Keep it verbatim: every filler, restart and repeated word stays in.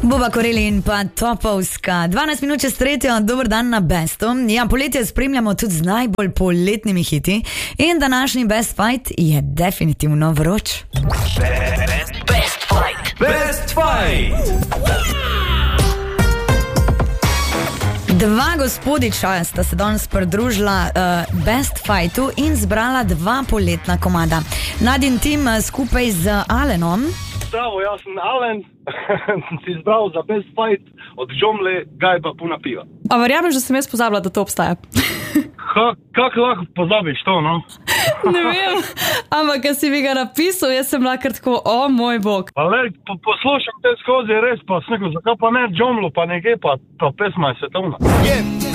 Boba Koreli in pa Topovska. dvanajst minut čez tretjo, dober dan na Bestu. Ja, poletje spremljamo tudi z najbolj poletnimi hiti in današnji Best Fight je definitivno vroč. Best, best Fight. Best Fight. Dva gospodiča sta se danes pridružila uh, Best Fightu in zbrala dva poletna komada. Nadin tim uh, skupaj z Alenom. Zdravo, jaz sem Alen, si izbral za Best Fight od Džomle, Gaj pa puna piva. A verjamem, že sem jaz pozabila, da to obstaja. Ha, kako lahko pozabiš to, no? Ne vem, ampak kad si mi ga napisal, jaz sem lahko tako, o moj bog. Pa le, po, poslušam te skozi res, pa sem rekel, zakaj pa ne Džomlu, pa nekaj, pa ta pesma je svetovna. Je